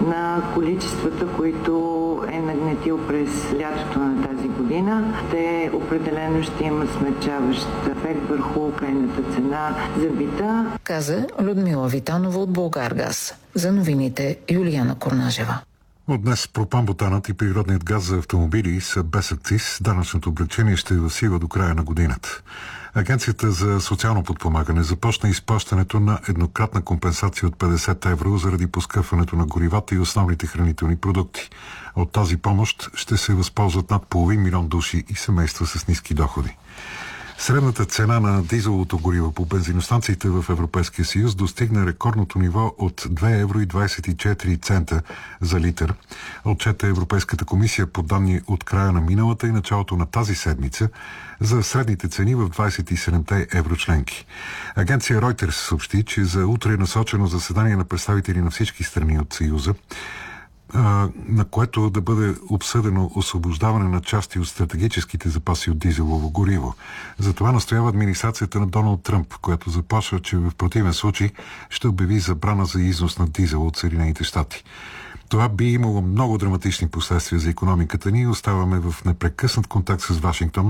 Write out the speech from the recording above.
на количествата, които е нагнетил през лятото на тази година. Те определено ще имат смягчаващ ефект върху крайната цена за бита. Каза Людмила Витанова от Булгаргаз. За новините Юлияна Корнажева. От днес пропан-бутанът и природният газ за автомобили са без акциз. Данъчното облекчение ще е в сила до края на годината. Агенцията за социално подпомагане започна изплащането на еднократна компенсация от 50 евро заради поскъпването на горивата и основните хранителни продукти. От тази помощ ще се възползват над половин милион души и семейства с ниски доходи. Средната цена на дизеловото гориво по бензиностанциите в Европейския съюз достигна рекордното ниво от 2,24 евро за литър. Отчете Европейската комисия по данни от края на миналата и началото на тази седмица за средните цени в 27-те еврочленки. Агенция Reuters съобщи, че за утре е насочено заседание на представители на всички страни от Съюза, на което да бъде обсъдено освобождаване на части от стратегическите запаси от дизелово гориво. Затова настоява администрацията на Доналд Тръмп, която заплашва, че в противен случай ще обяви забрана за износ на дизел от Съединените щати. Това би имало много драматични последствия за икономиката ни и оставаме в непрекъснат контакт с Вашингтон.